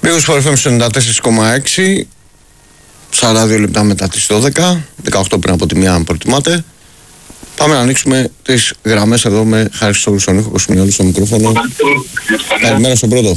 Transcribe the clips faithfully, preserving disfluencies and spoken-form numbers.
Λίγους φορ εφ εμ ενενήντα τέσσερα κόμμα έξι, σαράντα δύο λεπτά μετά τις δώδεκα, δεκαοκτώ πριν από τη μία αν προτιμάτε. Πάμε να ανοίξουμε τις γραμμές εδώ με Χάρη Χριστόγλου στον ήχο, Κοσμιόλου στο μικρόφωνο. Καλημέρα στον πρώτο.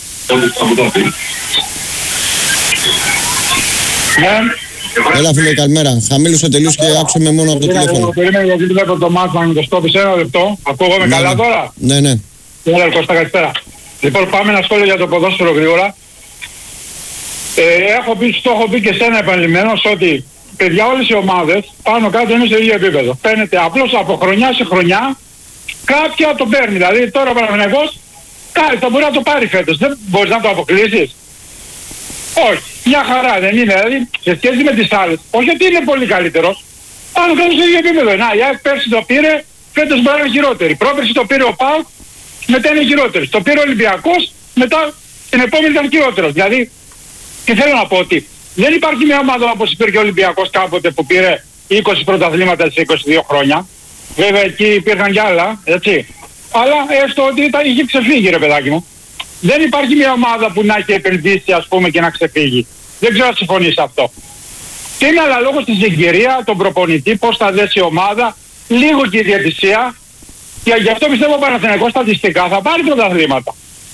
Έλα φίλε, καλημέρα. Χαμήλωσε τελείως και άκουσε με μόνο από το τηλέφωνο. Περίμενε γιατί βλέπω το μάθημα με το στόπι σε ένα λεπτό. Ακούγομαι Ναι, καλά ναι. τώρα. Ναι, ναι. Έλα, Κώστα, καλησπέρα. Λοιπόν, πάμε ένα σχόλιο για το ποδόσφαιρο γρήγορα. Ε, έχω πει, το έχω πει και σένα επανειλημμένος ότι παιδιά όλες οι ομάδες πάνω κάτω είναι στο ίδιο επίπεδο. Φαίνεται απλώς από χρονιά σε χρονιά κάποια το παίρνει. Δηλαδή τώρα ο Παναθηναϊκός κάτι θα μπορεί να το πάρει φέτος. Δεν μπορείς να το αποκλείσεις. Όχι. Μια χαρά δεν είναι. Δηλαδή σε σχέση με τις άλλες. Όχι ότι είναι πολύ καλύτερος. Πάνω κάτω στο ίδιο επίπεδο. Να, η ΑΕΚ πέρσι το πήρε, φέτος μπορεί να είναι χειρότερη. Πρόπερσι το πήρε ο ΠΑΟΚ, μετά είναι χειρότερος. Το πήρε ο Ολυμπιακός, μετά την επόμενη ήταν χειρότερος. Δηλαδή, τι θέλω να πω, ότι δεν υπάρχει μια ομάδα όπως υπήρχε ο Ολυμπιακός κάποτε που πήρε είκοσι πρωταθλήματα σε είκοσι δύο χρόνια. Βέβαια εκεί υπήρχαν κι άλλα, έτσι. Αλλά έστω ότι ήταν, είχε ξεφύγει ρε παιδάκι μου. Δεν υπάρχει μια ομάδα που να έχει επενδύσει ας πούμε και να ξεφύγει. Δεν ξέρω αν συμφωνείς αυτό. Και είναι άλλα λόγω στη συγκυρία, τον προπονητή, πώς θα δέσει η ομάδα, λίγο και η διαιτησία. Και γι' αυτό πιστεύω ο Παναθηναϊκός στατιστικά θα πάρει πρωταθλήματα.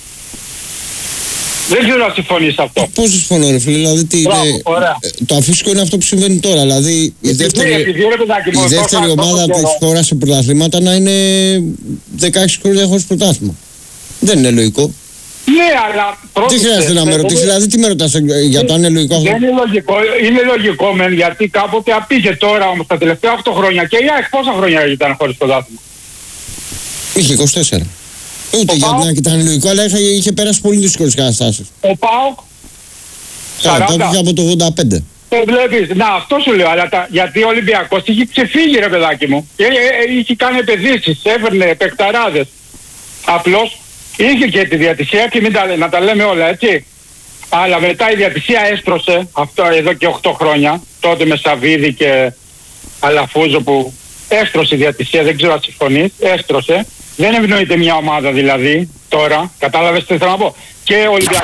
Δεν ξέρω αν συμφωνείς αυτό. Πώς συμφωνώ ρε φίλε, δηλαδή τι Μπράβο, είναι, ωραία. το αφύσικο είναι αυτό που συμβαίνει τώρα, δηλαδή η δεύτερη, Επειδή, ρε παιδάκι μου, η τόσο δεύτερη αυτό ομάδα το της καιρό. χώρας σε πρωταθλήματα να είναι δεκαέξι χρόνια χωρίς πρωτάθλημα. Δεν είναι λογικό. Ναι, αλλά Τι πρόσεξε, χρειάζεται να με ε, ρωτήσεις, δεν- δηλαδή τι με ρωτάς για το αν είναι λογικό αυτό. Δεν είναι λογικό, είναι λογικό μεν γιατί κάποτε απήγε τώρα όμως τα τελευταία οκτώ χρόνια και η ΑΕΚ πόσα χρόνια ήταν χωρίς πρωτάθλημα. Είχε είκοσι τέσσερα. Ούτε Ο για ΠΑΟΚ- να ήταν λογικό, αλλά είχε, είχε περάσει πολύ δύσκολες καταστάσεις. Ο ΠΑΟΚ Καλά, το σαράντα. είχε από το ογδόντα πέντε. Το βλέπεις, να αυτό σου λέω, αλλά τα, γιατί ο Ολυμπιακός είχε ξεφύγει ρε παιδάκι μου. Και, ε, ε, είχε κάνει επενδύσεις, έφερνε παικταράδες. Απλώς είχε και τη διατησία και μην τα, λέ- να τα λέμε όλα έτσι. Αλλά μετά η διατησία έστρωσε, αυτό εδώ και οκτώ χρόνια, τότε με Σαββίδη και Αλαφούζο που έστρωσε η διατησία, δεν ξέρω αν συμφωνείς, έστρωσε. Δεν ευνοείται μια ομάδα δηλαδή τώρα, κατάλαβες τι θέλω να πω. Και ο Ολυμπιακός.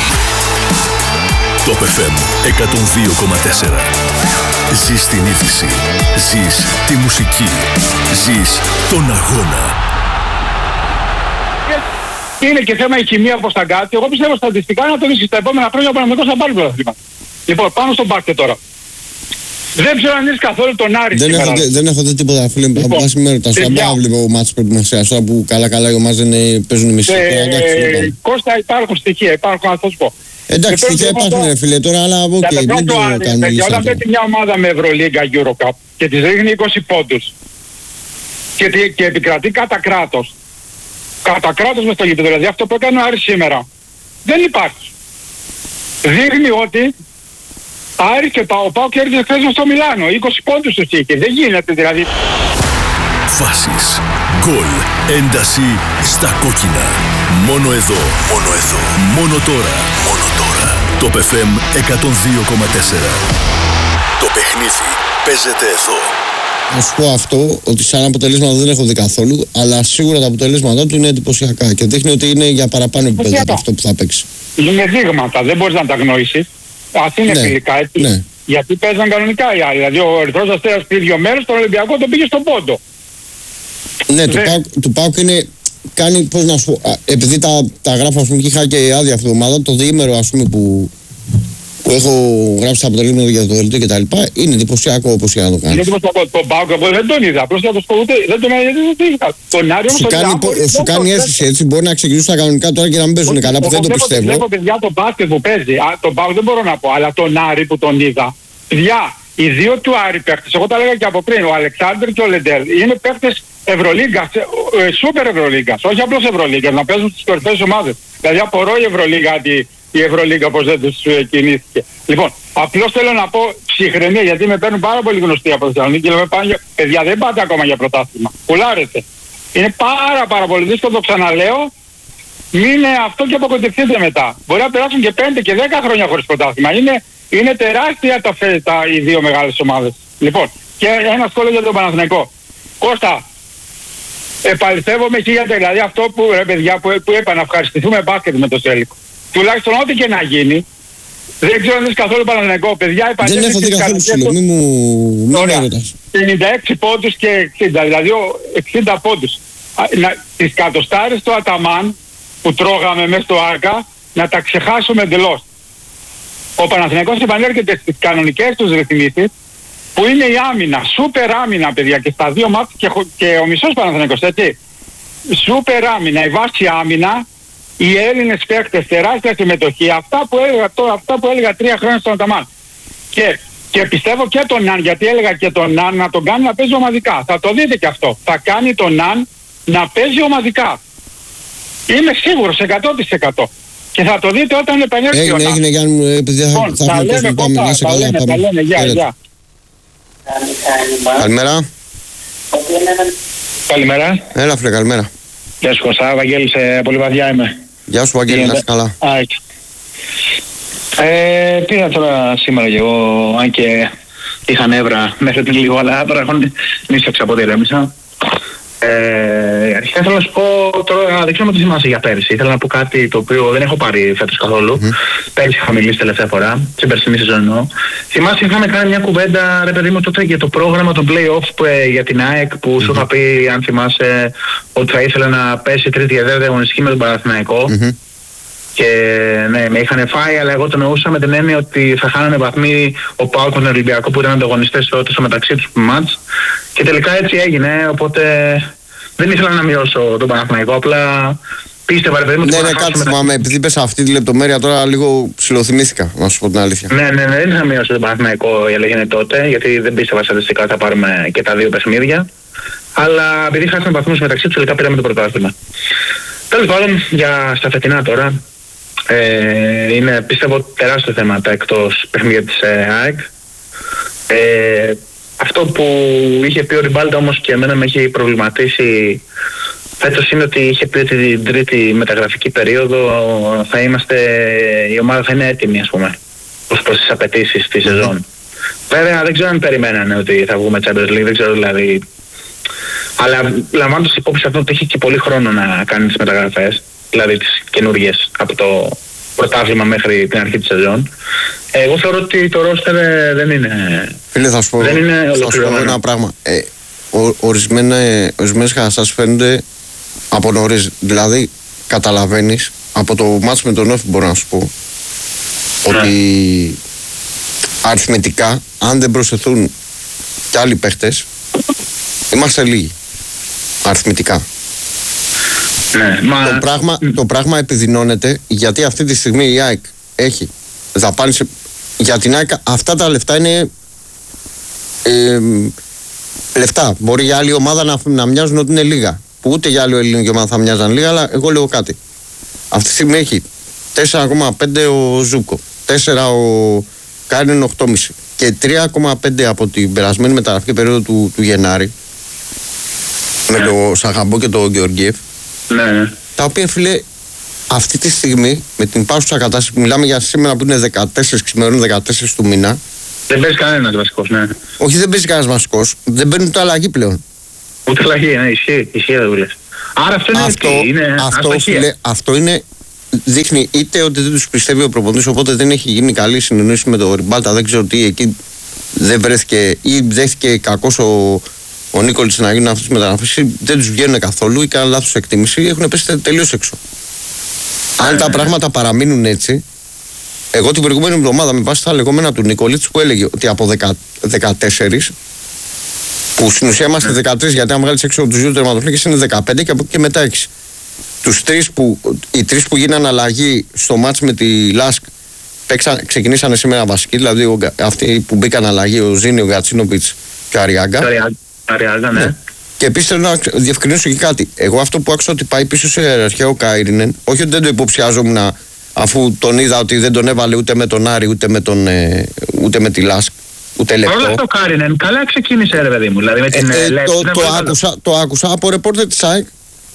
Το εφ εμ εκατόν δύο κόμμα τέσσερα. Ζεις την είδηση. Ζεις τη μουσική. Ζεις τον αγώνα. Είναι και θέμα η χημεία όπως τα κάτι. Εγώ πιστεύω στατιστικά να το δεις στα επόμενα χρόνια ο Παναθηναϊκός θα πάρει πρωταθλήματα. Λοιπόν, πάνω στον μπάσκετ τώρα. Δεν ξέρω αν είσαι καθόλου τον Άρη Δεν σήμερα. έχω, δει- δεν έχω δει τίποτα φίλε, Λοιπόν, από πάση με ρωτάς, παιδιά. δεν βλέπω μάτς προετοιμασίας, τώρα που καλά καλά οι ομάδες είναι- παίζουν μισή. Ε, Τώρα, εντάξει, δεν πάμε. Κώστα υπάρχουν στοιχεία, υπάρχουν να θα σου πω. Εντάξει, Και στοιχεία πρέπει υπάρχουν να ρε φίλε τώρα, αλλά οκ, Για το μην το πρώτο Άρη, κάνουμε παιδιά, λύση όταν αυτό. παίζει μια ομάδα με Ευρωλίγκα Eurocup και της ρίχνει είκοσι πόντους και, τι- και επικρατεί κατά κράτος. Κατά κράτος μες στο γήπεδο, δηλαδή αυτό που έκανε ο Άρης σήμερα. Δεν υπάρχει. Δείχνει ότι Άρης και ο ΠΑΟΚ κέρδισε χθες στο Μιλάνο. είκοσι πόντους τους είχε. Δεν γίνεται δηλαδή. Φάσεις, γκολ, ένταση στα κόκκινα. Μόνο εδώ, μόνο εδώ, μόνο τώρα, μόνο τώρα. Το εφ εμ εκατόν δύο κόμμα τέσσερα. Το παιχνίδι παίζεται εδώ. Να σου πω αυτό, ότι σαν αποτελέσματα δεν έχω δει καθόλου, αλλά σίγουρα τα αποτελέσματά του είναι εντυπωσιακά και δείχνει ότι είναι για παραπάνω επίπεδο από αυτό που θα παίξει. Είναι δείγματα, δεν μπορείς να τα γνωρίσεις. Ας είναι Ναι, φιλικά έτσι. ναι. Γιατί παίζαν κανονικά οι άλλοι. Δηλαδή ο Ερυθρός Αστέρας πριν δύο μέρες, τον Ολυμπιακό τον πήγε στον πόντο. Ναι, του Δεν- ΠΑΟΚ, του ΠΑΟΚ είναι. Κάνει, πώς να σου πω, α, επειδή τα, τα γράφω, ας πούμε, και είχα και άδεια αυτή την εβδομάδα, το διήμερο, ας πούμε, που, που έχω γράψει τα αποτελέσματα για το δελτίο και τα λοιπά, είναι εντυπωσιακό όπως και να το κάνεις. Γιατί πως το τον Πάοκ εγώ δεν τον είδα. Απλώς για το σκοτούτε. Δεν τον είδα γιατί δεν τον είδα. Τον Άρη όμως Σου τον κάνει, είδα. πο- Δεν σου τον κάνει είδα. αίσθηση έτσι, μπορεί να ξεκινήσουν τα κανονικά τώρα και να μην παίζουν καλά, που Εγώ δεν το βλέπω- πιστεύω. Βλέπω παιδιά τον μπάσκετ που παίζει. Α, τον Πάοκ δεν μπορώ να πω. Αλλά τον Άρη που τον είδα. Παιδιά, οι δύο του Άρη παίχτες, εγώ τα λέγα και από πριν, ο Αλεξάνδρ και ο Λεντέλ, είναι παίχτες Ευρωλίγκας, ε, ε, σούπερ Ευρωλίγκας, όχι απλώς Ευρωλίγκας, να παίζουν στις κορυφαίες ομάδες. Δηλαδή απορώ η Ευρωλίγα, ότι η Ευρωλίγα πως δεν τους ε, κινήθηκε. Λοιπόν, απλώς θέλω να πω ψυχραιμία, γιατί με παίρνουν πάρα πολύ γνωστοί από Θεσσαλονίκη και λέμε πάνε για... παιδιά δεν πάτε ακόμα για πρωτάθλημα, πουλάρετε. Είναι πάρα πάρα πολύ δύσκολο, το ξαναλέω, μην αυτό και αποκοντευτείτε μετά. Μπορεί να περάσουν και πέντε και δέκα χρόνια χωρίς πρωτάθλημα. Είναι, είναι τεράστια τα, φε- τα, οι δύο μεγάλες ομάδες. Λοιπόν, και ένα σχόλιο για τον Παναθηναϊκό. Κώστα, επαληθεύομαι χίλια, δηλαδή αυτό που, ρε παιδιά, που, που είπα, να ευχαριστηθούμε μπάσκετ με το Σέλικο. τουλάχιστον ό,τι και να γίνει. Δεν ξέρω αν είσαι καθόλου Παναθηναϊκό, παιδιά. Η Δεν έχω δει καθόλου φίλο, μη μου ρωτάς. πενήντα έξι πόντους και εξήντα, δηλαδή εξήντα πόντους. Τις κατοστάρες του Αταμάν που τρώγαμε μέσα στο Άρκα να τα ξεχάσουμε εντελώς. Ο Παναθηναϊκός επανέρχεται στις κανονικές τους ρυθμίσεις που είναι η άμυνα, σούπερ άμυνα παιδιά και στα δύο μάτια και, και ο μισός Παναθηναϊκός, έτσι. Σούπερ άμυνα, η βάση άμυνα, οι Έλληνες παίκτες, τεράστια συμμετοχή, αυτά που έλεγα, το, αυτά που έλεγα τρία χρόνια στον Αταμάν. Και, και πιστεύω και τον Ναν, γιατί έλεγα και τον Ναν να τον κάνει να παίζει ομαδικά. Θα το δείτε και αυτό. Θα κάνει τον Ναν να παίζει ομαδικά. Είμαι σίγουρος εκατό τοις εκατό. Και θα το δείτε όταν επανέλθει ο Ναν. Έγινε, έγινε, Γιάννη μου, επειδή θα, θα έχουμε κόσμο, πάμε, να είσαι καλά, πάμε. Τα λένε, γεια, γεια. Καλημέρα. Καλημέρα. Έλα φίλε, καλημέρα. Γεια σου Κωστά, Βαγγέλης, ε, πολύ βαθιά είμαι. Γεια σου Βαγγέλη, να είσαι καλά. Α, ε, πήγα τώρα σήμερα και εγώ, αν και είχα νεύρα μέχρι πριν λίγο, αλλά τώρα έχω νύσταξα από ό,τι ηρέμησα. Ε, αρχικά ήθελα να σου πω, τώρα δεν ξέρω αν το θυμάσαι για πέρυσι, ήθελα να πω κάτι το οποίο δεν έχω πάρει φέτος καθόλου. Mm. Πέρυσι είχα μιλήσει τελευταία φορά, στην περσινή σεζόν εννοώ. Θυμάσαι είχαμε κάνει μια κουβέντα, ρε παιδί μου, τότε για το πρόγραμμα, το play-off που, ε, για την ΑΕΚ που mm-hmm. σου είχα πει, αν θυμάσαι, ότι θα ήθελα να πέσει τρίτη και δεύτερη αγωνιστική με τον Παναθηναϊκό. Mm-hmm. Και ναι, με είχαν φάει, αλλά εγώ το εννοούσα με την έννοια ότι θα χάνανε βαθμοί ο ΠΑΟΚ με τον Ολυμπιακό που ήταν ανταγωνιστές τότε στο μεταξύ τους μάτς. Και τελικά έτσι έγινε, οπότε δεν ήθελα να μειώσω τον Παναθηναϊκό, απλά πίστευα ρε παιδί μου. Ναι, ναι, κάτσε, μα με, επειδή πες αυτή τη λεπτομέρεια τώρα λίγο ψιλοθυμήθηκα, να σου πω την αλήθεια. Ναι, ναι, ναι, δεν ήθελα να μειώσω τον Παναθηναϊκό, η αλήθεια είναι τότε, γιατί δεν πίστευα στατιστικά θα πάρουμε και τα δύο παιχνίδια. Αλλά επειδή χάσαμε βαθμούς μεταξύ τους, τελικά πήραμε το πρωτάθλημα. Τέλος πάντων, για στα φετινά τώρα, ε, είναι πιστεύω τεράστιο θέματα εκτός παιχνίδια της ε, ΑΕΚ. Ε, αυτό που είχε πει ο Ριμπάλτα όμως και εμένα με έχει προβληματίσει φέτος είναι ότι είχε πει ότι την τρίτη μεταγραφική περίοδο θα είμαστε, η ομάδα θα είναι έτοιμη ας πούμε ως προς τις απαιτήσεις της σεζόν. Βέβαια δεν ξέρω αν περιμένανε ότι θα βγούμε Champions League, δεν ξέρω δηλαδή. Αλλά λαμβάνοντας υπόψη αυτό ότι έχει και πολύ χρόνο να κάνει τις μεταγραφές, δηλαδή τις καινούργιες από το πρωτάθλημα μέχρι την αρχή της σεζόν, εγώ θεωρώ ότι το ρόστερ δεν είναι. Φίλε, θα σου πω, δεν είναι θα σου πω ένα πράγμα. Ε, Ορισμένες καταστάσεις φαίνονται από νωρίς. Δηλαδή, καταλαβαίνεις από το μάτς με τον Όφη, μπορώ να σου πω, yeah. ότι αριθμητικά, αν δεν προσθεθούν κι άλλοι παίχτες, είμαστε λίγοι. Αριθμητικά. Ναι, μα... το, πράγμα, το πράγμα επιδεινώνεται γιατί αυτή τη στιγμή η ΑΕΚ έχει δαπάνει σε... για την ΑΕΚ αυτά τα λεφτά είναι ε, λεφτά. Μπορεί για άλλη ομάδα να, να μοιάζουν ότι είναι λίγα. Που ούτε για άλλη ελληνική ομάδα θα μοιάζαν λίγα, αλλά εγώ λέω κάτι. Αυτή τη στιγμή έχει τέσσερα κόμμα πέντε ο Ζούκο, τέσσερα ο Κάριν οκτώ κόμμα πέντε και τρία κόμμα πέντε από την περασμένη μεταγραφική περίοδο του, του Γενάρη με τον Σαχαμπό και τον Γεωργίευ. Ναι. Τα οποία φίλε αυτή τη στιγμή με την υπάρχουσα κατάσταση που μιλάμε για σήμερα που είναι δεκατέσσερα ξημερών δεκατέσσερα του μήνα. Δεν παίζει κανένας βασικός, ναι. Όχι, δεν παίζει κανένας βασικός. Δεν παίρνουν ούτε αλλαγή πλέον. Ούτε αλλαγή, ναι, ισχύει, ισχύει δεν δουλεύει. Άρα αυτό είναι αυτό, τι, είναι αυτό, φίλε, αυτό είναι, δείχνει είτε ότι δεν τους πιστεύει ο προπονητής, οπότε δεν έχει γίνει καλή συνεννόηση με τον Ριμπάλτα, δεν ξέρω τι, εκεί δεν βρέθηκε ή δέχθηκε κακός ο, ο Νίκολης να γίνουν αυτές τις μεταγραφές, δεν τους βγαίνουν καθόλου ή κάνουν λάθος εκτίμηση, έχουν πέσει τελείως έξω. Αν τα πράγματα παραμείνουν έτσι, εγώ την προηγούμενη εβδομάδα με βάση τα λεγόμενα του Νικολίτς που έλεγε ότι από δεκατέσσερα, που στην ουσία είμαστε δεκατρείς, γιατί αν βγάλεις έξω τους δύο τερματοφύλακες είναι δεκαπέντε και από εκεί και μετά έξι. Τους τρεις που, οι τρεις που γίνανε αλλαγή στο μάτς με τη Λάσκ ξεκινήσανε σήμερα βασικοί, δηλαδή ο, αυτοί που μπήκαν αλλαγή, ο Ζήνη, ο Γκατσίνοβιτς και ο Αριάγκα. Αριάγκα, ναι. ναι. Και επίσης θέλω να διευκρινίσω και κάτι. Εγώ αυτό που άκουσα ότι πάει πίσω σε ιεραρχία ο Κάιρινεν, όχι ότι δεν το υποψιάζομαι να, αφού τον είδα ότι δεν τον έβαλε ούτε με τον Άρη ούτε με, τον, ε, ούτε με τη Λάσκ. Ούτε λεπτό. Όλα αυτό Κάρινεν, καλά ξεκίνησε ρε παιδί μου. Δηλαδή με την, ε, ε, λέ, το, το, το, άκουσα, το άκουσα από ρεπόρτερ της ΑΕΚ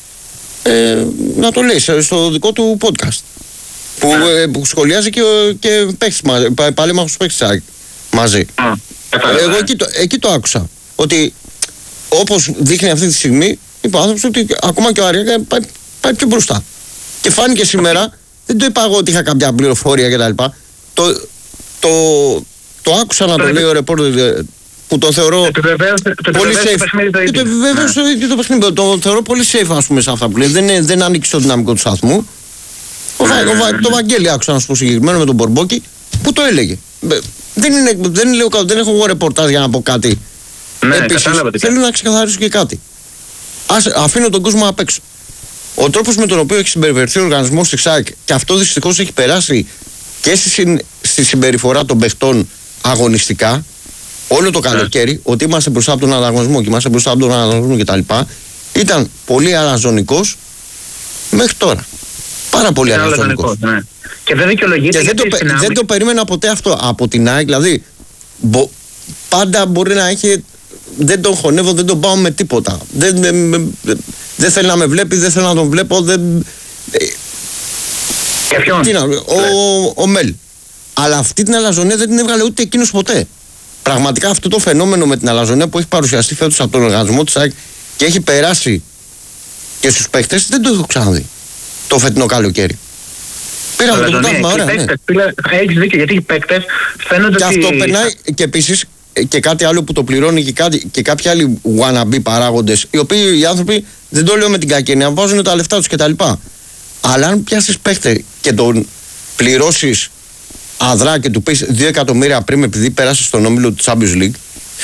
ε, να το λέει στο δικό του podcast. Που, ε, που σχολιάζει και, και παίχτης μαζί, πάλι μάχος παίχτης της ΑΕΚ μαζί. Α, ε, εγώ εκεί το, εκεί το άκουσα. Ότι όπως δείχνει αυτή τη στιγμή, είπε ο άνθρωπος ότι ακόμα και ο Αριάγκα πάει, πάει πιο μπροστά. Και φάνηκε σήμερα Δεν το είπα εγώ ότι είχα κάποια πληροφορία κτλ. Το, το, το άκουσα να το λέει ο ρεπόρτερ που το θεωρώ πολύ safe. Και το επιβεβαίωσε και το παιχνίδι. Το θεωρώ πολύ safe, ας πούμε, σε αυτά που λέει. Δεν, δεν ανήκει στο δυναμικό του σταθμού. Το Βαγγέλη άκουσα να σου πω συγκεκριμένο με τον Μπορμπόκη που το έλεγε. Δεν, είναι, δεν, λέω, δεν έχω εγώ ρεπορτάζ για να πω κάτι. Ναι, επίσης, θέλω να ξεκαθαρίσω και κάτι. Ας, αφήνω τον κόσμο απ' έξω. Ο τρόπος με τον οποίο έχει συμπεριφερθεί ο οργανισμός της ΑΕΚ, και αυτό δυστυχώς έχει περάσει και στη, στη συμπεριφορά των παιχτών αγωνιστικά, όλο το καλοκαίρι, ναι. Ότι είμαστε μπροστά από τον ανταγωνισμό και είμαστε μπροστά από τον ανταγωνισμό κτλ. Ήταν πολύ αλαζονικός μέχρι τώρα. Πάρα πολύ αλαζονικός. Ναι. Και δεν δικαιολογείται. Και δεν το, δεν το περίμενα ποτέ αυτό από την ΑΕΚ. Δηλαδή, μπο, πάντα μπορεί να έχει. Δεν τον χωνεύω, δεν τον πάω με τίποτα. Δεν, δεν, δεν, δεν θέλει να με βλέπει, δεν θέλω να τον βλέπω. Δεν... Και ποιον? Τι να, ο, ο, ο Μέλ. Αλλά αυτή την αλαζονία δεν την έβγαλε ούτε εκείνος ποτέ. Πραγματικά αυτό το φαινόμενο με την αλαζονία που έχει παρουσιαστεί φέτος από τον οργανισμό της ΑΕΚ και έχει περάσει και στους παίκτες, δεν το έχω ξαναδεί το φετινό καλοκαίρι. Πήραμε το πρωτάθλημα, ωραία. Ναι. Έχεις δίκιο, γιατί οι παίκτες φαίνονται και ότι... αυτό περνάει και επίσης και κάτι άλλο που το πληρώνει και, κάτι, και κάποιοι άλλοι wannabe παράγοντες, οι οποίοι οι άνθρωποι, δεν το λέω με την κακή έννοια, βάζουν τα λεφτά τους κτλ. Αλλά αν πιάσεις παίκτη και τον πληρώσεις αδρά και του πεις δύο εκατομμύρια πριν επειδή πέρασε στον όμιλο του Champions League,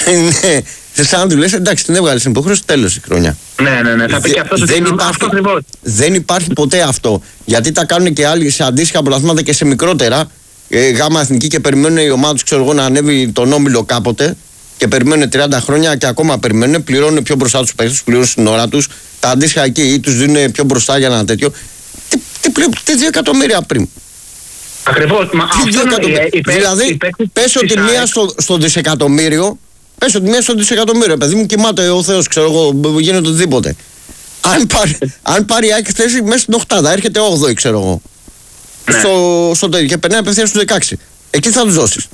ναι, σαν να του λες εντάξει, την έβγαλε στην υποχρέωση, τέλος η χρονιά. Ναι, ναι, ναι. Θα πει και αυτός ότι δεν, υπάρχει, αυτό δεν υπάρχει ποτέ αυτό. Γιατί τα κάνουν και άλλοι σε αντίστοιχα πρωταθλήματα και σε μικρότερα. Ε, γάμα εθνική και περιμένουν η ομάδα τους, ξέρω εγώ, να ανέβει τον όμιλο κάποτε. Και περιμένουν τριάντα χρόνια και ακόμα περιμένουν. Πληρώνουν πιο μπροστά τους παίκτες, πληρώνουν στην ώρα τους. Τα αντίστοιχα εκεί ή τους δίνουν πιο μπροστά για ένα τέτοιο. Τι, τι, τι, τι δύο εκατομμύρια πριν. Ακριβώς. Μα αυτό είναι, δηλαδή, πες ότι μία στο, στο δισεκατομμύριο. Πες ότι μία στο δισεκατομμύριο. Παιδί μου, κοιμάται ο Θεός, ξέρω εγώ, γίνεται οτιδήποτε. Αν πάρει, αν πάρει η ΑΕΚ θέση μέσα στην οκτάδα, έρχεται όγδοη, ξέρω εγώ. Ναι. Στο, στο τέλειο και περνάει απευθείας στους δεκαέξι. Εκεί θα τους δώσεις.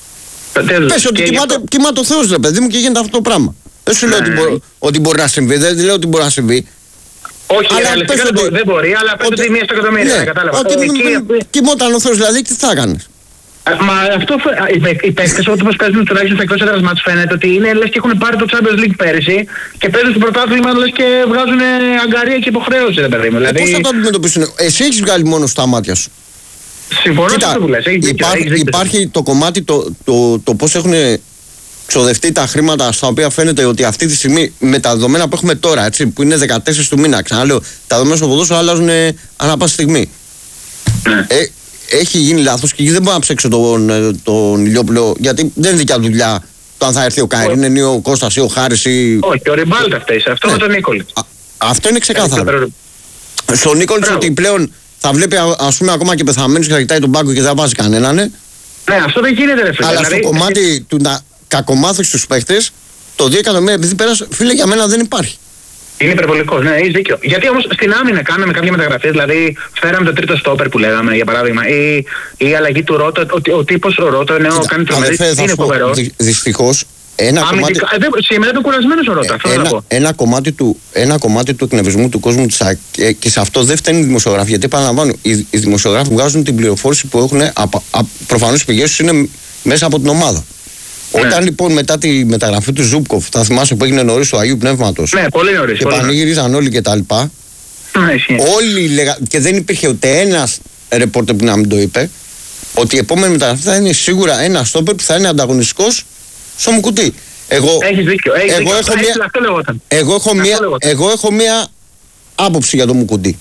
Πες ότι κοιμάται, αυτό... κοιμάται ο Θεός, ρε παιδί μου, και γίνεται αυτό το πράγμα. Δεν σου ναι, λέω ναι, ότι, ναι. Μπο, ότι μπορεί να συμβεί, δεν λέω ότι μπορεί να συμβεί. Όχι, ρεαλιστικά ότι... δεν μπορεί, αλλά πες ότι μία στο εκατομμύριο, ναι, κατάλαβα. Ότι κοιμόταν ο Θεός, δηλαδή, τι θα έκανες. Μα αυτό οι παίκτες όπως παίζουν τουλάχιστον εκτός έδρας μάτς φαίνεται ότι είναι λες και έχουν πάρει το Champions League πέρυσι και παίζουν στο πρωτάθλημα λες και βγάζουν αγκαρία και υποχρέωση, ρε παιδί μου. Δηλαδή... Πώς θα το αντιμετωπίσουν, εσύ έχεις βγάλει μόνο στα μάτια σου. Συμφωνώ με αυτό που λες, έχεις δίκιο. Υπάρχει, έχεις δίκιο. Υπάρχει το κομμάτι το, το, το, το πώς έχουν ξοδευτεί τα χρήματα στα οποία φαίνεται ότι αυτή τη στιγμή με τα δεδομένα που έχουμε τώρα, έτσι, που είναι δεκατέσσερα του μήνα, ξαναλέω, τα δεδομένα στο ποδόσφαιρο αλλάζουν ανά πάσα στιγμή. Ναι. Ε, έχει γίνει λάθος και δεν μπορώ να ψέξω τον, τον Ηλιόπουλο, γιατί δεν είναι δικιά δουλειά το αν θα έρθει ο Καϊρίνεν ή ο Κώστας ή ο Χάρης ή... Όχι, ο Ριμπάλτα φταίει, αυτό ναι. Με τον Νίκολιτς. Αυτό είναι ξεκάθαρο. Στον Νίκολιτς ότι πλέον θα βλέπει, ας πούμε, ακόμα και πεθαμένους και θα κοιτάει τον πάγκο και δεν θα βάζει κανέναν. Ναι, ναι, αυτό δεν γίνεται, ρε φίλε. Αλλά δηλαδή... στο κομμάτι του να κακομάθεις στους παίχτες, το δύο εκατομμύρια επειδή πέρασε, φίλε, για μένα δεν υπάρχει. Είναι υπερβολικός, ναι, έχεις δίκιο. Γιατί όμως στην άμυνα κάναμε κάποια μεταγραφές, δηλαδή φέραμε το τρίτο στόπερ που λέγαμε για παράδειγμα, ή η αλλαγή του Ρότο, ο, ο τύπος ο Ρότο, ναι, ο κάνει τρομερή, είναι φοβερό. Δυστυχώς, ένα κομμάτι... Σήμερα είναι κουρασμένος ο Ρότο, αυτό ένα, να πω. Ένα κομμάτι, του, ένα κομμάτι του εκνευρισμού του κόσμου της ΑΕΚ και, και σε αυτό δεν φταίνει οι δημοσιογράφοι, γιατί επαναλαμβάνω, οι, οι δημοσιογράφοι βγάζουν την πληροφόρηση που έχουν, προφανώς οι πηγές τους είναι μέσα από την ομάδα. Ναι. Όταν λοιπόν μετά τη μεταγραφή του Ζούπκοφ, θα θυμάσαι που έγινε νωρίς του Αγίου Πνεύματος. Ναι, πολύ νωρίς. Και πανηγύριζαν όλοι και τα λοιπά. Ναι, όλοι λέγα... Και δεν υπήρχε ούτε ένας ρεπόρτερ που να μην το είπε, ότι η επόμενη μεταγραφή θα είναι σίγουρα ένα στόπερ που θα είναι ανταγωνιστικός στο Μουκουτί. Εγώ, έχεις δίκιο. Έχεις εγώ, δίκιο. Έχω Έχεις, μια... εγώ, έχω μια... εγώ έχω μια άποψη για το Μουκουτί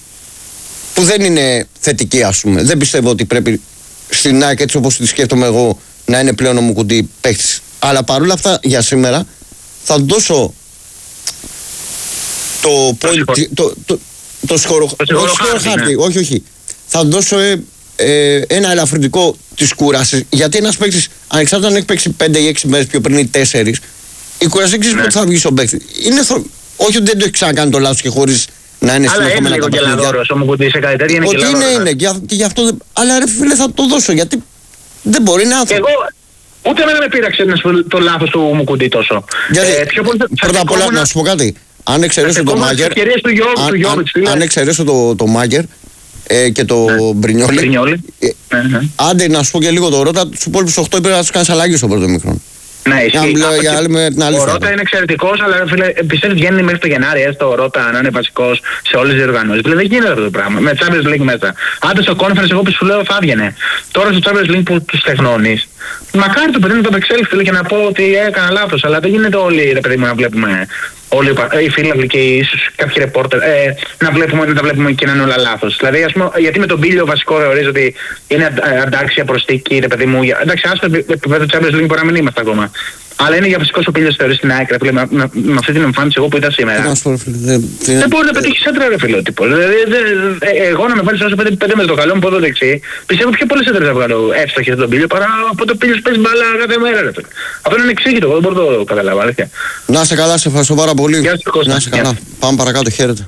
που δεν είναι θετική, ας πούμε. Δεν πιστεύω ότι πρέπει στην ΑΕΚ, έτσι όπως τη σκέφτομαι εγώ, να είναι πλέον ο Μουκουτί παίκτης. Αλλά παρόλα αυτά για σήμερα θα δώσω το point, το, το, το σχοροχάρτη, όχι, όχι. Θα δώσω ε, ε, ένα ελαφρυντικό της κούρασης. Γιατί ένας παίκτης, ανεξάρτητα αν έχει παίξει πέντε ή έξι μέρες πιο πριν ή τέσσερις, η κούραση δεν ξέρεις πότε θα βγει στον παίκτη. Είναι θο... Όχι ότι δεν το έχει ξανακάνει το λάθος και χωρίς να είναι συνεχόμενα τα παιχνίδια. Ότι είναι, είναι, και γι' αυτό. Αλλά ρε φίλε, θα το δώσω γιατί δεν μπορεί να. Ούτε εμένα με πείραξε το λάθος του Μουκουντή τόσο. Γιατί, ε, πιο πολύ, πρώτα απ' όλα να σου πω κάτι. Αν εξαιρέσω το Μάγκερ, αν, αν, αν εξαιρέσω το, το Μάγκερ, ε, και το ναι. Μπρινιόλι. Μπρινιόλι. Ε, ναι, ναι. Άντε να σου πω και λίγο το Ρότα, τους υπόλοιπους οκτώ πρέπει να τους κάνεις αλλαγή στο πρώτο μικρό. Ναι, ισχύει. Ο Ρότα είναι εξαιρετικός, αλλά φίλε, πιστεύω ότι βγαίνει μέχρι το Γενάρη έστω ο Ρότα να είναι βασικός σε όλες τις διοργανώσεις. Δηλαδή δεν γίνεται αυτό το πράγμα. Με Champions League μέσα. Άντε στο Conference, εγώ που σου λέω θα έβγαινε. Τώρα στο Champions League που τους τεχνώνεις, μακάρι το παιδί να το απεξέλθει και να πω ότι έκανα λάθος. Αλλά δεν γίνεται όλοι ρε παιδί μου να βλέπουμε. Όλοι οι φίλοι και ίσως κάποιοι ρεπόρτερ ε, να, βλέπουμε, να τα βλέπουμε και να είναι όλα λάθος. Δηλαδή, ας πούμε, γιατί με τον Πίλιο βασικό θεωρείς ότι είναι αντάξια προστίκη, ρε παιδί μου. Εντάξει, άστο επίπεδο Champions League μπορεί να μην είμαστε ακόμα. Αλλά είναι για βασικός ο Πίλιος θεωρείς στην άκρη. Με, με, με αυτή την εμφάνιση εγώ που ήταν σήμερα. Δεν, δεν μπορεί να πετύχει έντρα ρε φιλότυπο. Δηλαδή, εγώ να με βάλεις όσο πέντε, πέντε με το καλό μου πόδο δεξί, πιστεύω πιο πολλές έντρες θα βγάλω εύστοχες τον Πίλιο παρά από το Πίλιος παίζει μπάλα κάθε μέρα. Ρε. Αυτό είναι εξήγητο, εγώ δεν μπορώ να το καταλάβω. Αλήθεια. Να είσαι καλά, σε ευχαριστώ πάρα πολύ. Γεια σου, Κώστα. Να είσαι καλά. Πάμε παρακάτω, χαίρετε.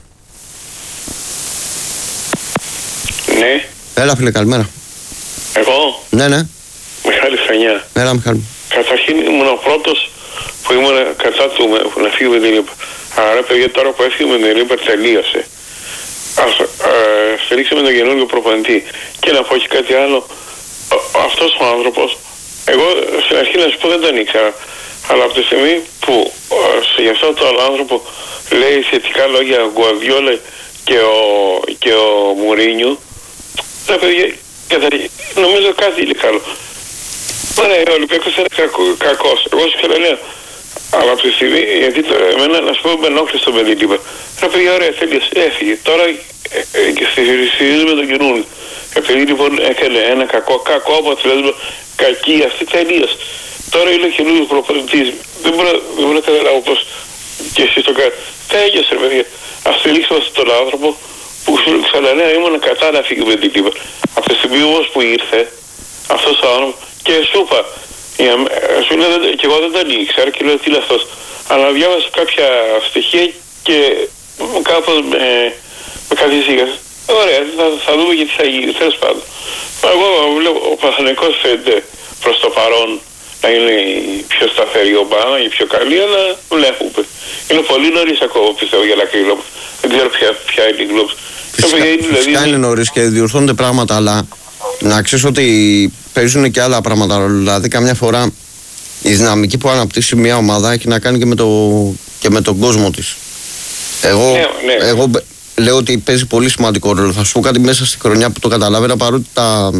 Ναι. Έλα φίλε, καλημέρα. Εγώ. Ναι, ναι. Μιχάλη Φανιά. Έλα Μιχάλη. Καταρχήν ήμουν ο πρώτος που ήμουν κατά του να φύγει με την Λίπερ. Άρα παιδιά τώρα που έφυγε με την Λίπερ τελείωσε. Ας ε, στηρίξαμε τον καινούργιο προπονητή. Και να πω και κάτι άλλο. Αυτός ο άνθρωπος, εγώ στην αρχή να σου πω δεν τον ήξερα. Αλλά από τη στιγμή που ε, για αυτόν τον άνθρωπο λέει θετικά λόγια ο Γκουαρδιόλα και ο, και ο Μουρίνιου, ρε παιδιά, νομίζω κάτι είναι καλό. Ωραία, ο Ολυμπιακός είναι κακό, κακός. Εγώ σου λέω, αλλά από τη στιγμή, γιατί το, εμένα να σου πω με ενόχλησε το παιδί τύπα. Ρε παιδιά, ωραία, τέλειωσε, έφυγε. Τώρα ε, ε, και στηρίζουμε τον καινούριο. Επειδή λοιπόν έκανε ένα κακό, κακό αποτελέσμα, κακή αυτή τελείωσε. Τώρα είναι ο καινούριο προπονητής. Δεν μπορώ να καταλάβω πώς και εσείς το κάνετε. Τέλειωσε, ρε παιδιά. Ας στηρίξουμε αυτόν τον άνθρωπο που σου ξαναλέω ήμουν κατά να φύγει με την τύπα. Από τη στιγμή όμως που ήρθε αυτός ο άνθρωπος. Και σου είπα, σου λέω, και εγώ δεν τον ήξερα και λέω τι είναι αυτός. Αλλά διάβασα κάποια στοιχεία και κάπως με, με καθησύχασε. Ωραία, θα, θα δούμε και τι θα γίνει, τέλος πάντων. Εγώ βλέπω ο Παναθηναϊκός φαίνεται προς το παρόν να είναι η πιο σταθερή ομάδα, η πιο καλή, αλλά βλέπουμε. Είναι πολύ νωρίς ακόμα πιστεύω για να κρίνω. Δεν ξέρω ποια, ποια είναι η γλώψη. Φυσικά, δηλαδή, φυσικά είναι νωρίς και διορθώνονται πράγματα, αλλά να ξέρεις ότι παίζουν και άλλα πράγματα. Δηλαδή, καμιά φορά η δυναμική που αναπτύσσει μια ομάδα έχει να κάνει και με, το, και με τον κόσμο της. Εγώ, ναι, ναι. εγώ λέω ότι παίζει πολύ σημαντικό ρόλο. Θα σου πω κάτι μέσα στη χρονιά που το καταλάβαινα, παρότι τα,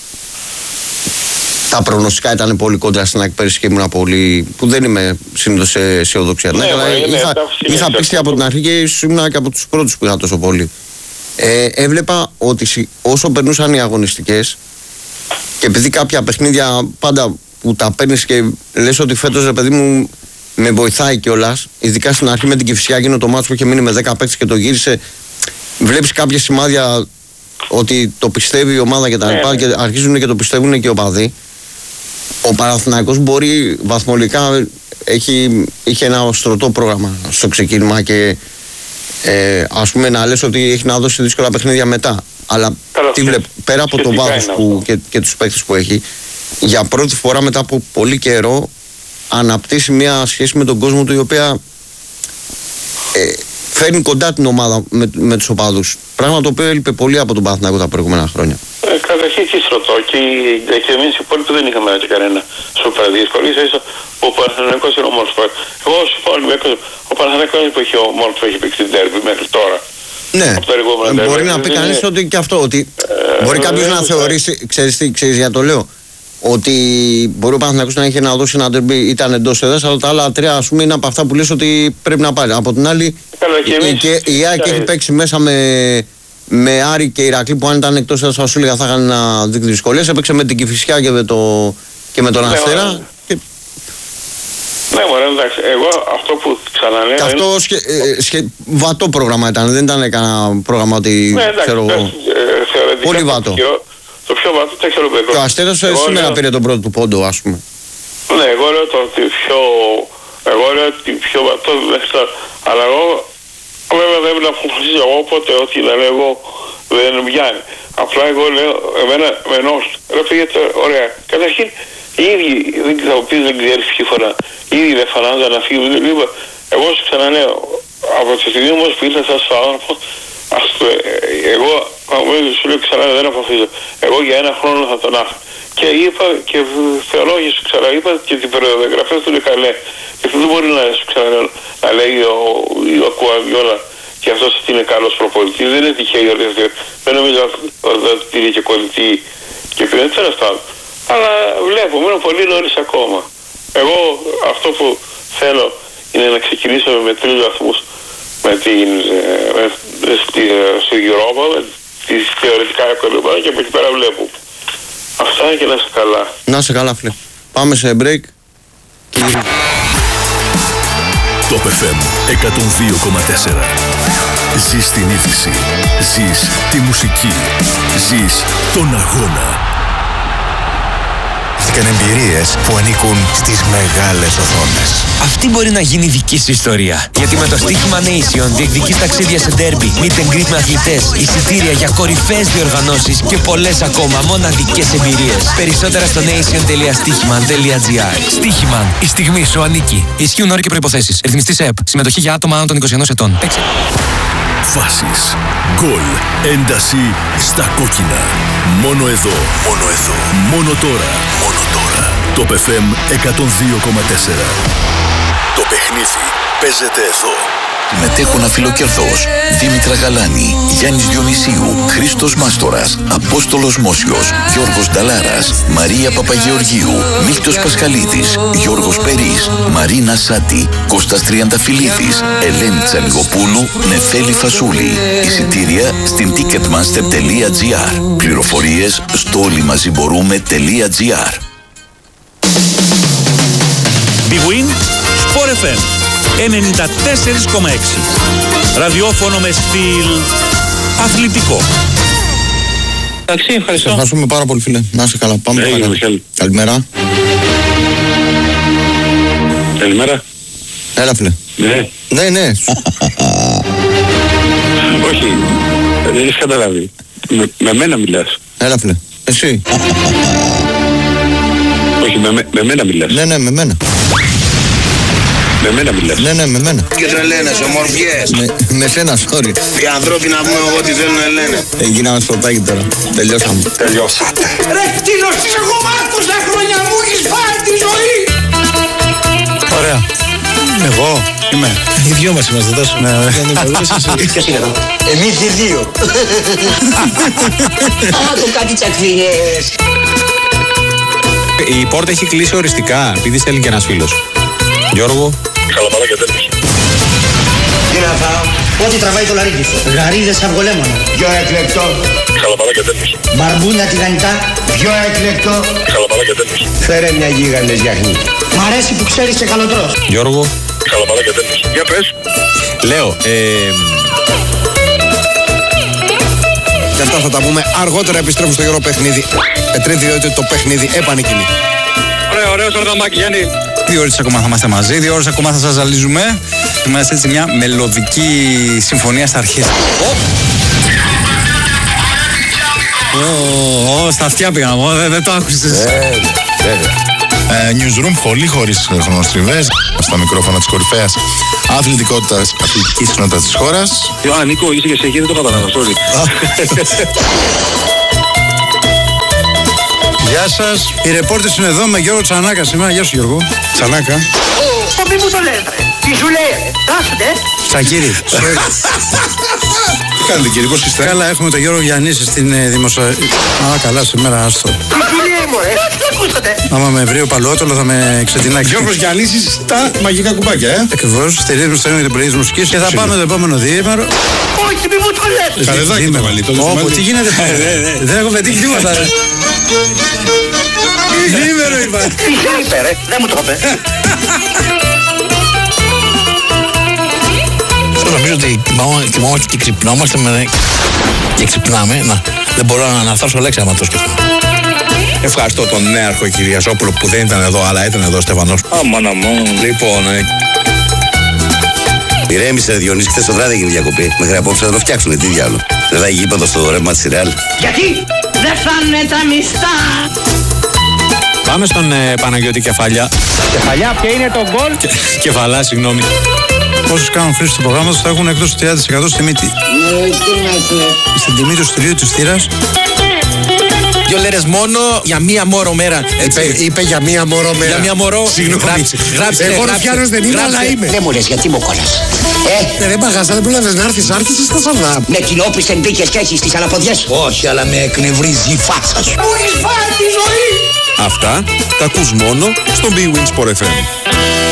τα προγνωστικά ήταν πολύ κόντρα στην εκπαίδευση και ήμουν πολύ. Που δεν είμαι συνήθως σε αισιοδοξία. Ναι, ναι, ναι, είχα, είχα πίστη από την αρχή και ίσως ήμουν και από τους πρώτους που είχα τόσο πολύ. Ε, έβλεπα ότι όσο περνούσαν οι αγωνιστικές και επειδή κάποια παιχνίδια πάντα που τα παίρνεις και λες ότι φέτος ρε παιδί μου με βοηθάει κιόλας, ειδικά στην αρχή με την Κηφισιά γίνω το μάτσο που είχε μείνει με δέκα παίκτες και το γύρισε, βλέπεις κάποια σημάδια ότι το πιστεύει η ομάδα και τα λοιπά και αρχίζουν και το πιστεύουν και οι οπαδοί. Ο Παναθηναϊκός μπορεί βαθμολικά, έχει, είχε ένα στρωτό πρόγραμμα στο ξεκίνημα και Ε, ας πούμε να λες ότι έχει να δώσει δύσκολα παιχνίδια μετά. Αλλά τι βλέπω, πέρα από το βάθος που, και, και τους παίκτες που έχει, για πρώτη φορά μετά από πολύ καιρό αναπτύσσει μια σχέση με τον κόσμο του η οποία ε, φέρνει κοντά την ομάδα με, με τους οπαδούς. Πράγμα το οποίο έλειπε πολύ από τον Παναθηναϊκό τα προηγούμενα χρόνια. Ε, καταρχήν τι στρωτό και, και εμείς οι υπόλοιποι δεν είχαμε έτσι κανένα σούπερ δύσκολο. Ίσα ο Παναθηναϊκός είναι ο μόνος που εγώ σου πω ο Παναθηναϊκός που έχει ο μόνος που έχει παίξει την τέρμπι μέχρι τώρα. Ναι, ε, μπορεί να πει κανείς είναι... ότι και αυτό, ότι ε, μπορεί κάποιος να θεωρήσει, ξέρεις τι, ξέρεις για το λέω, ότι μπορεί ο Παναθηναϊκός να έχει να δώσει ένα τέρμπι, ήταν εντός έδρας, αλλά τα άλλα τρία ας πούμε είναι από αυτά που λες ότι πρέπει να πάρει. Από την άλλη, η ΑΕΚ έχει παίξει μέσα με... με Άρη και Ηρακλή που αν ήταν εκτός έδρας θα σου έλεγα θα είχαν να δείξει δυσκολίες. Έπαιξε με την Κηφισιά και με, το, και με τον Αστέρα. Ναι, και... ναι μωρέ, εντάξει. Εγώ αυτό που ξαναλέω και αυτό είναι... σχε, ε, σχε, βατό πρόγραμμα ήταν. Δεν ήταν κανένα πρόγραμμα ότι ναι, εντάξει, ξέρω εγώ. Ε, πολύ βατό. Το πιο, το πιο βατό το ξέρω και ο Αστέρας σήμερα λέω... πήρε τον πρώτο του πόντο ας πούμε. Ναι, εγώ λέω το ότι πιο... Εγώ λέω ότι πιο βατό αλλά εγώ βέβαια δεν να αποφασίζω εγώ οπότε ότι να λέγω δεν βγαίνει. Απλά εγώ λέω, εμένα με ενώσουν. Ρε πήγαινε, ωραία. Καταρχήν, οι ίδιοι, δεν θα μου πεις δεν ξέρεις ποιοι φορά, οι ίδιοι δεν φανάζαν να φύγουν. Εγώ σου ξαναλέω, από τη στιγμή όμως που ήρθε αυτός ο άνθρωπος, Ας το, ε, εγώ, αμέσως σου λέω ξανά, δεν αποφύγω. Εγώ για ένα χρόνο θα τον άφηνα. Και είπα και θεολόγια σου ξαναείπα και την περιοδογραφία του είναι καλέ. Γιατί δεν μπορεί να, σου ξανα, να λέει ο, ο Κουαβιόλα και αυτός ότι είναι καλός προπονητής. Δεν είναι τυχαίο ότι δεν νομίζω ότι είναι και κολλητή και πριν τέλος πάντων. Αλλά βλέπω, μένω πολύ νωρίς ακόμα. Εγώ αυτό που θέλω είναι να ξεκινήσουμε με τρεις βαθμούς με την, με, στη, στη Europa, με τις θεωρητικά οικονομικά και από εκεί πέρα βλέπω. Αυτά και να είσαι καλά. Να είσαι καλά, φίλε. Πάμε σε break. Το εφ εμ εκατόν δύο κόμμα τέσσερα. Ζεις την είδηση. Ζεις τη μουσική. Ζεις τον αγώνα. Εμπειρίες που ανήκουν στις μεγάλες οθόνες. Αυτή μπορεί να γίνει δική σου ιστορία. Γιατί με το στοίχημα Nation διεκδικείς ταξίδια σε ντέρμπι, meet and greet με αθλητές, εισιτήρια για κορυφαίες διοργανώσεις και πολλές ακόμα μοναδικές εμπειρίες. Περισσότερα στο nation τελεία στοίχημαν τελεία τζι άρ. Στοίχημαν, η στιγμή σου ανήκει. Ισχύουν όροι και προϋποθέσεις. Ρυθμιστής ΕΕΠ. Συμμετοχή για άτομα άνω των είκοσι ενός ετών. Έξε. Φάσεις, γκολ, ένταση στα κόκκινα. Μόνο εδώ, μόνο εδώ, μόνο τώρα, μόνο τώρα. Το εφ εμ εκατόν δύο κόμμα τέσσερα. Το παιχνίδι παίζεται εδώ. Μετέχουν Αφιλοκερθός, Δήμητρα Γαλάνη, Γιάννης Διονυσίου, Χρήστος Μάστορας, Απόστολος Μόσιος, Γιώργος Νταλάρας, Μαρία Παπαγεωργίου, Μίχτος Πασχαλίδης, Γιώργος Περής, Μαρίνα Σάτη, Κώστας Τριανταφυλλίδης, Ελένη Τσαλιγοπούλου, Νεφέλη Φασούλη. Εισιτήρια στην ticketmaster τελεία τζι άρ. Πληροφορίες στο όλοιμαζιμπορούμε τελεία τζι άρ. Big Win Sport εφ εμ ενενήντα τέσσερα κόμμα έξι. Ραδιόφωνο με στυλ αθλητικό. Εντάξει, ευχαριστώ. Ευχαριστούμε πάρα πολύ, φίλε. Να είσαι καλά. Πάμε Έγινε, παρακάτω. Μιχάλη. Καλημέρα. Καλημέρα. Έλα, φίλε. Ναι. Ναι, ναι. Όχι, δεν έχεις καταλάβει. Με, με μένα μιλάς. Έλα, φίλε. Εσύ. Όχι, με, με, με μένα μιλάς. Ναι, ναι, με μένα. Με μένα μιλάς. Ναι, ναι, με μένα. Και δεν λένε, ομορφιές. Με, με σένα, sorry. Οι ανθρώποι να πούμε εγώ τι θέλουν να λένε. Ε, γίναμε σπορτάκι τώρα. Τελειώσαμε. Τελειώσατε. Ρε κτήλος της εγώ μάρκωσα χρόνια μου έχεις πάρει τη ζωή. Ωραία. Εγώ είμαι. Οι δυο μας είμαστε τόσο. Ναι, ναι. Ποιος είναι εδώ? Εμείς οι δύο. Άκου κάτι τσακφίνιες. Η πόρτα έχει κλείσει οριστικά, επειδή στέλνει και ένας φίλος. Γιώργο. Καλαμάρα και τέλος. Τι να φάω? Ό,τι τραβάει το λαρίκι σου. Γαρίδες αυγολέμονο. Δυο εκλεκτό. Καλαμάρα και τέλος. Μπαρμπούνια τηγανιτά. Δυο εκλεκτό. Καλαμάρα και τέλος. Φέρε μια γίγαντες γιαχνή. Μ' αρέσει που ξέρεις και καλοτρός. Γιώργο. Καλαμάρα και τέλος. Για πες. Λέω, ε, Και αυτά θα τα πούμε αργότερα. Επιστρέφω στο γερό παιχνίδι. Πετρίδη, διότι το παιχνίδι επανεκκινεί. Ωραία, ωραίο σοργαμάκι, Γιάννη. δύο ώρες ακόμα θα είμαστε μαζί, δύο ώρες ακόμα θα σας ζαλίζουμε. Είμαστε έτσι μια μελωδική συμφωνία στα αρχές. Ω, στα αυτιά πήγα, δεν το άκουσες. Newsroom, πολύ χωρίς χρονοστριβές. Στα μικρόφωνα της κορυφαίας αθλητικότητας, αθλητικής κοινότητας της χώρας. Α, Νίκο, είσαι και σε εκεί, δεν το κατάλαβα, sorry. Γεια σας. Οι ρεπόρτες είναι εδώ με Γιώργο Τσανάκα σήμερα. Γεια σου, Γιώργο. Τσανάκα. Το μη μου το λες ρε. Τι σου λέει ρε. Άσουνε. Σακύρη. Τι κάνετε, κύριε, πώς είστε? Καλά, έχουμε τον Γιώργο Γιαννίση στην ε, δημοσιο... Α, καλά, σήμερα, άστο. Τι λέει μωρέ. Τι ακούσατε. Άμα με βρει ο Παλαιότολο θα με ξετινάξει. Γιώργος Γιαννίσης στα μαγικά κουμπάκια, ε. Ακριβώς, στηρίζουμε στο ίδιο την πρωί της μουσικής και θα πάμε το επόμενο διήμερο. Όχι μη μου το λες. Καρεδάκι το βαλί, το Όπου, βαλί. τι γίνεται, δεν έχω πετύχει τίποτα. ρε. Διήμερο είπα. Τι σε είπε ρε. Δεν μου το είπε. Νομίζω ότι κοιμόμαστε και ξυπνόμαστε με... και ξυπνάμε. Να, δεν μπορώ να αναφτάσω λέξη άμα το σκεφτώ. Ευχαριστώ τον νέαρχο Κυριαζόπουλο που δεν ήταν εδώ, αλλά ήταν εδώ ο Στεφανός. Αμάν, αμάν. Λοιπόν, ε, Ηρέμησε, Διονύση, χθες το βράδυ έγινε διακοπή. Μέχρι απόψε θα το φτιάξουνε, τι διάλο. Δεν θα έχει γήπεδο στο ρεύμα της Ρεάλ. Γιατί δεν θα είναι τα μισθά. πάμε στον ε, Παναγιώτη Κεφαλιά. Κεφαλιά, ποιο είναι το γκολ? Κεφαλά, συγγνώμη. όσοι κάνουν χρήση του προγράμματος θα έχουν εκτός του τριάντα τοις εκατό στη μύτη. Στην τιμή του στηρίου της θύρας. Δύο λέρες μόνο για μία μόρο μέρα. Είπε, είπε για μία μόρο μέρα. Για μία μόρο. Συγγνώμη. Γράψε, γράψε, Εγώ γράψε, Ρουφιάνος δεν είμαι, γράψε. αλλά είμαι. Δεν μου λες γιατί μου κόλλας. Ε, Ε, δεν παγάσα, δεν πρόλαβες να έρθεις, άρχισες στα σαβδά. με την όπισθεν μπήκες και έχεις τις αναποδιές. Όχι, αλλά με εκνευρίζει η φάτσα σου. Μου εισβάλλει τη ζωή. Αυτά τα ακούς μόνο στο Big Win Sport εφ εμ.